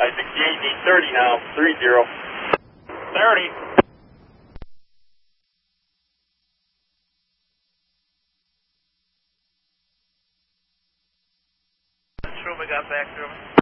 I-68 need 30 now, 30. 30. Truman got back to him.